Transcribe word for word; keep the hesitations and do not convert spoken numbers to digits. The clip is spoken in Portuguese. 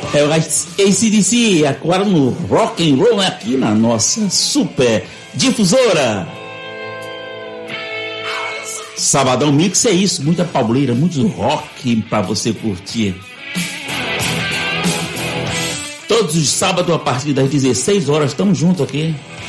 É o A C D C, agora no Rock and Roll, aqui na nossa super difusora. Sabadão Mix é isso, muita pauleira, muito rock pra você curtir. Todos os sábados a partir das dezesseis horas estamos juntos aqui.